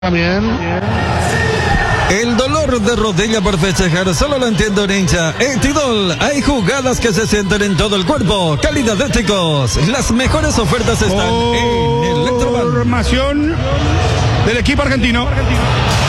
Bien. El dolor de rodilla por festejar solo lo entiendo un hincha. Tidol, hay jugadas que se sienten en todo el cuerpo. Calidad de chicos. Las mejores ofertas están en Electroban. Formación del equipo argentino.